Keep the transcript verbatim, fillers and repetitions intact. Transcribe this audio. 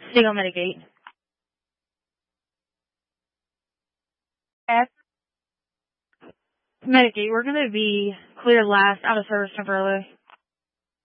Single mitigate. At mitigate, we're going to be cleared last out of service temporarily.